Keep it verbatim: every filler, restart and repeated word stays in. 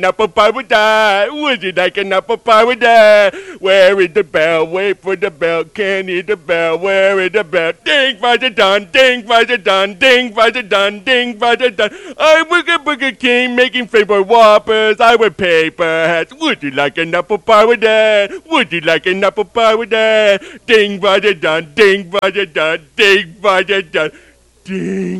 an apple pie with that? Would you like an apple pie with that? Where is the bell? Wait for the bell. Can't hear the bell. Where is the bell? Ding, father done. Ding, father done. Ding, father done. Ding, father done. I work at Burger King making flavor whoppers. I wear paper hats. Would you like an apple pie with that? Would you like an apple pie with that? Ding, father done. Ding, father done. Ding, father done. Ding.